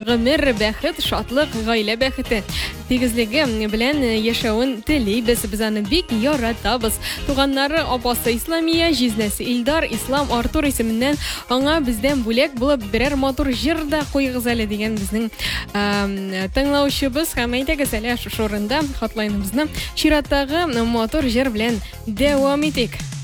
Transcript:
гомер, бәхет, шатлык, гаилә бәхете, тигезлеге белән яшәвен телибез. Без аны бик яратабыз. Туганнары апасы Исламия, җизнәсе Илдар, Ислам Артур исеменнән аңа бездән бүләк булып берәр матур җыр да куйгыз әле дигән безнең тыңлаучыбыз. Һәм әйтәгез әле шушы урында хатлайныбызны чираттагы матур җыр белән дәвам итик.